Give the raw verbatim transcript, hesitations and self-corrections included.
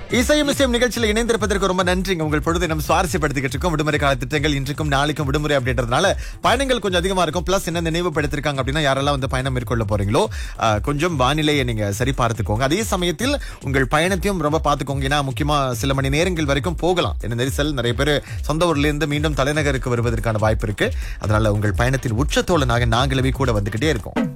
இசையும் இசையும் நிகழ்ச்சியில் இணைந்திருப்பதற்கு ரொம்ப நன்றிங்க. உங்கள் பொழுதை நம்ம சுவாரஸ்யப்படுத்திக்கிட்டு இருக்கோம். விடுமுறை கால திட்டங்கள் இன்றைக்கும் நாளைக்கும் விடுமுறை அப்படின்றதுனால பயணங்கள் கொஞ்சம் அதிகமா இருக்கும். பிளஸ் என்ன நினைவுபடுத்திருக்காங்க அப்படின்னா, யாரெல்லாம் வந்து பயணம் மேற்கொள்ள போறீங்களோ அஹ், கொஞ்சம் வானிலையை நீங்க சரி பார்த்துக்கோங்க. அதே சமயத்தில் உங்கள் பயணத்தையும் ரொம்ப பார்த்துக்கோங்க. ஏன்னா முக்கியமா சில மணி நேரங்கள் வரைக்கும் போகலாம். என்ன நெரிசல், நிறைய பேர் சொந்த ஊர்ல இருந்து மீண்டும் தலைநகருக்கு வருவதற்கான வாய்ப்பு இருக்கு. அதனால உங்கள் பயணத்தில் உச்சத்தோழனாக நாங்களவே கூட வந்துகிட்டே இருக்கோம்.